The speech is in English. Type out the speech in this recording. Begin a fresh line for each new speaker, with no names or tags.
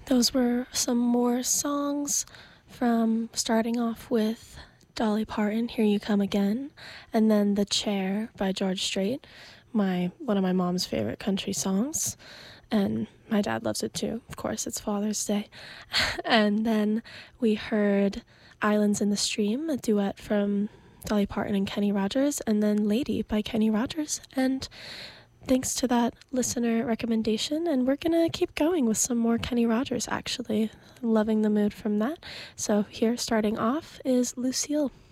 Those were some more songs from starting off with Dolly Parton, Here You Come Again, and then The Chair by George Strait, one of my mom's favorite country songs, and my dad loves it too. Of course, it's Father's Day. And then we heard Islands in the Stream, a duet from Dolly Parton and Kenny Rogers, and then Lady by Kenny Rogers. And thanks to that listener recommendation, and we're gonna keep going with some more Kenny Rogers, actually. I'm loving the mood from that. So here, starting off, is Lucille.